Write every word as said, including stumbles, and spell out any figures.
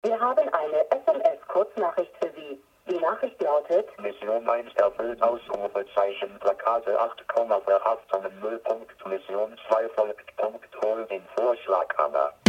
Wir haben eine S M S-Kurznachricht für Sie. Die Nachricht lautet: Mission eins erfüllt, Ausrufezeichen, Plakate acht Komma verhaftung null Punkt, Mission zwei folgt, Punkt, hol den Vorschlag, Anna.